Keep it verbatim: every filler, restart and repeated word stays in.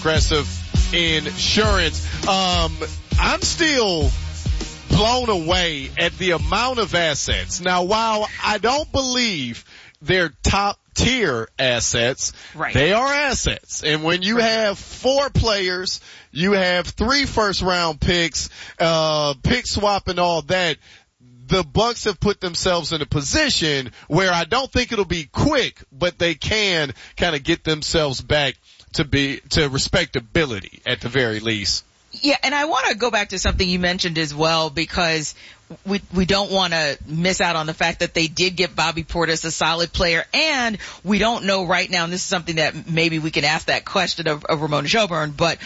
Progressive Insurance. Um, I'm still blown away at the amount of assets. Now, while I don't believe they're top tier assets, right. They are assets. And when you have four players, you have three first round picks, uh, pick swap and all that, the Bucks have put themselves in a position where I don't think it'll be quick, but they can kind of get themselves back to be, to respectability at the very least. Yeah, and I want to go back to something you mentioned as well, because we we don't want to miss out on the fact that they did give Bobby Portis a solid player, and we don't know right now, and this is something that maybe we can ask that question of, of Ramona Shelburne, but